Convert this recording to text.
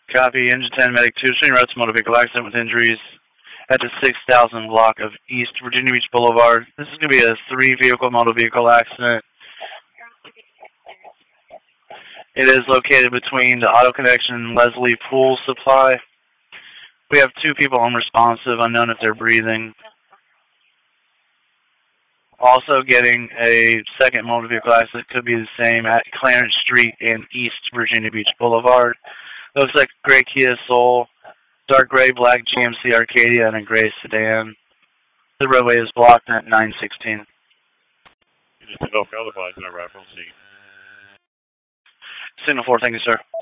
Copy. Engine 10, Medic 2, Swing routes, motor vehicle accident with injuries at the 6000 block of East Virginia Beach Boulevard. This is going to be a 3-vehicle motor vehicle accident. It is located between the Auto Connection and Leslie Pool Supply. We have 2 people unresponsive, unknown if they're breathing. Also getting a second motor vehicle accident, could be the same, at Clarence Street and East Virginia Beach Boulevard. Looks like a gray Kia Soul, dark gray, black GMC Arcadia, and a gray sedan. The roadway is blocked at 916. Just to go otherwise, no reference. Signal 4, thank you, sir.